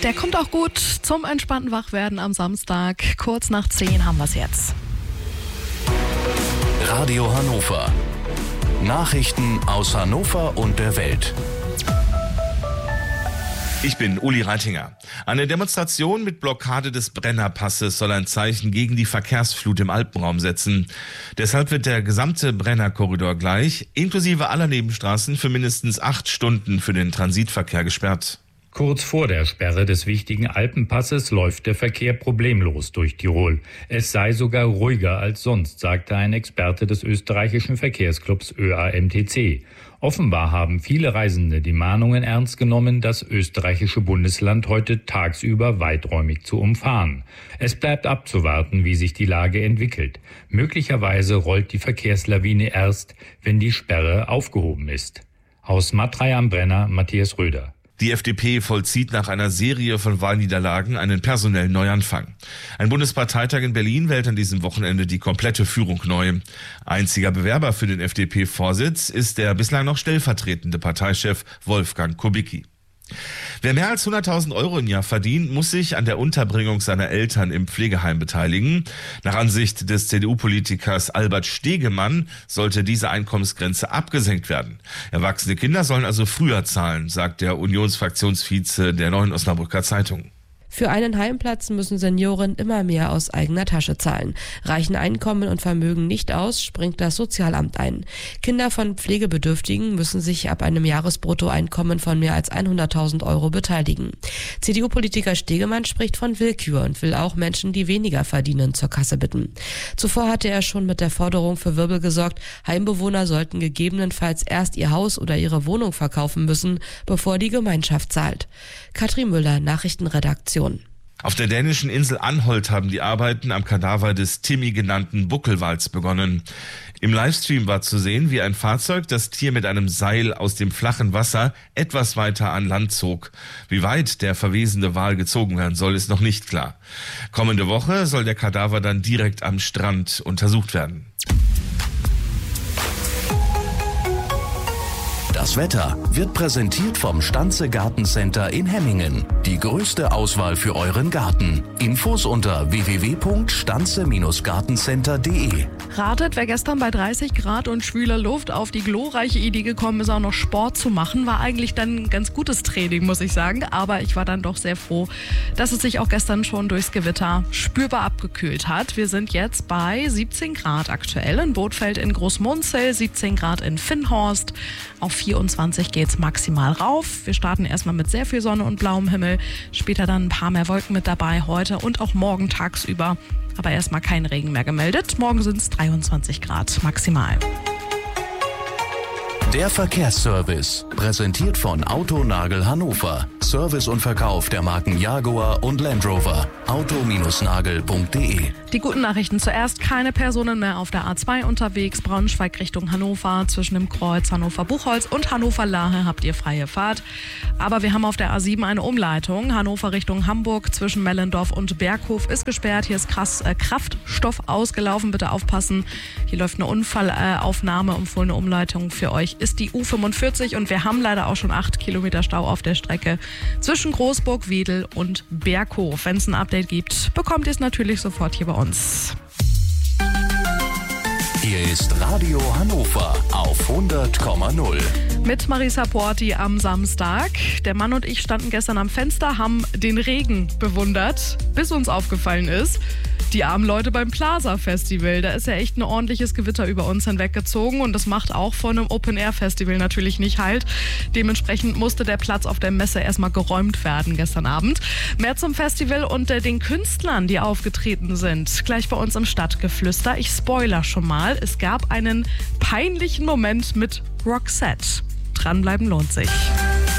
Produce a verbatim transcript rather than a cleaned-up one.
Der kommt auch gut zum entspannten Wachwerden am Samstag. Kurz nach zehn haben wir es jetzt. Radio Hannover. Nachrichten aus Hannover und der Welt. Ich bin Uli Reitinger. Eine Demonstration mit Blockade des Brennerpasses soll ein Zeichen gegen die Verkehrsflut im Alpenraum setzen. Deshalb wird der gesamte Brennerkorridor gleich, inklusive aller Nebenstraßen, für mindestens acht Stunden für den Transitverkehr gesperrt. Kurz vor der Sperre des wichtigen Alpenpasses läuft der Verkehr problemlos durch Tirol. Es sei sogar ruhiger als sonst, sagte ein Experte des österreichischen Verkehrsclubs Ö A M T C. Offenbar haben viele Reisende die Mahnungen ernst genommen, das österreichische Bundesland heute tagsüber weiträumig zu umfahren. Es bleibt abzuwarten, wie sich die Lage entwickelt. Möglicherweise rollt die Verkehrslawine erst, wenn die Sperre aufgehoben ist. Aus Matrei am Brenner, Matthias Röder. Die F D P vollzieht nach einer Serie von Wahlniederlagen einen personellen Neuanfang. Ein Bundesparteitag in Berlin wählt an diesem Wochenende die komplette Führung neu. Einziger Bewerber für den F D P-Vorsitz ist der bislang noch stellvertretende Parteichef Wolfgang Kubicki. Wer mehr als hunderttausend Euro im Jahr verdient, muss sich an der Unterbringung seiner Eltern im Pflegeheim beteiligen. Nach Ansicht des C D U-Politikers Albert Stegemann sollte diese Einkommensgrenze abgesenkt werden. Erwachsene Kinder sollen also früher zahlen, sagt der Unionsfraktionsvize der Neuen Osnabrücker Zeitung. Für einen Heimplatz müssen Senioren immer mehr aus eigener Tasche zahlen. Reichen Einkommen und Vermögen nicht aus, springt das Sozialamt ein. Kinder von Pflegebedürftigen müssen sich ab einem Jahresbruttoeinkommen von mehr als hunderttausend Euro beteiligen. C D U-Politiker Stegemann spricht von Willkür und will auch Menschen, die weniger verdienen, zur Kasse bitten. Zuvor hatte er schon mit der Forderung für Wirbel gesorgt, Heimbewohner sollten gegebenenfalls erst ihr Haus oder ihre Wohnung verkaufen müssen, bevor die Gemeinschaft zahlt. Katrin Müller, Nachrichtenredaktion. Auf der dänischen Insel Anholt haben die Arbeiten am Kadaver des Timmy genannten Buckelwals begonnen. Im Livestream war zu sehen, wie ein Fahrzeug das Tier mit einem Seil aus dem flachen Wasser etwas weiter an Land zog. Wie weit der verwesende Wal gezogen werden soll, ist noch nicht klar. Kommende Woche soll der Kadaver dann direkt am Strand untersucht werden. Das Wetter wird präsentiert vom Stanze Gartencenter in Hemmingen. Die größte Auswahl für euren Garten. Infos unter w w w punkt stanze gartencenter punkt d e. Ratet, wer gestern bei dreißig Grad und schwüler Luft auf die glorreiche Idee gekommen ist, auch noch Sport zu machen. War eigentlich dann ein ganz gutes Training, muss ich sagen. Aber ich war dann doch sehr froh, dass es sich auch gestern schon durchs Gewitter spürbar abgekühlt hat. Wir sind jetzt bei siebzehn Grad aktuell in Bothfeld in Großmunzel, siebzehn Grad in Finnhorst. Auf vierundzwanzig geht's maximal rauf. Wir starten erstmal mit sehr viel Sonne und blauem Himmel. Später dann ein paar mehr Wolken mit dabei, heute und auch morgen tagsüber. Aber erstmal kein Regen mehr gemeldet. Morgen sind es dreiundzwanzig Grad maximal. Der Verkehrsservice, präsentiert von Autonagel Hannover. Service und Verkauf der Marken Jaguar und Land Rover. auto nagel punkt d e. Die guten Nachrichten zuerst: keine Personen mehr auf der A zwei unterwegs. Braunschweig Richtung Hannover. Zwischen dem Kreuz Hannover-Buchholz und Hannover-Lahe habt ihr freie Fahrt. Aber wir haben auf der A sieben eine Umleitung. Hannover Richtung Hamburg zwischen Mellendorf und Berghof ist gesperrt. Hier ist krass äh, Kraftstoff ausgelaufen. Bitte aufpassen. Hier läuft eine Unfallaufnahme. Äh, Empfohlene Umleitung für euch ist die U fünfundvierzig. Und wir haben leider auch schon acht Kilometer Stau auf der Strecke zwischen Großburg, Wedel und Berghof. Wenn es ein Update gibt, bekommt ihr es natürlich sofort hier bei uns. Hier ist Radio Hannover auf hundert Komma null. Mit Marisa Porti am Samstag. Der Mann und ich standen gestern am Fenster, haben den Regen bewundert, bis uns aufgefallen ist, die armen Leute beim Plaza-Festival. Da ist ja echt ein ordentliches Gewitter über uns hinweggezogen und das macht auch vor einem Open-Air-Festival natürlich nicht halt. Dementsprechend musste der Platz auf der Messe erstmal geräumt werden gestern Abend. Mehr zum Festival und äh, den Künstlern, die aufgetreten sind. Gleich bei uns im Stadtgeflüster. Ich spoiler schon mal. Es gab einen peinlichen Moment mit Roxette. Dranbleiben lohnt sich.